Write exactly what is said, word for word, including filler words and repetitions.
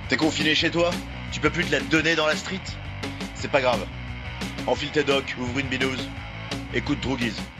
T'es confiné chez toi? Tu peux plus te la donner dans la street? C'est pas grave. Enfile tes docks, ouvre une binouse. Écoute Droogies.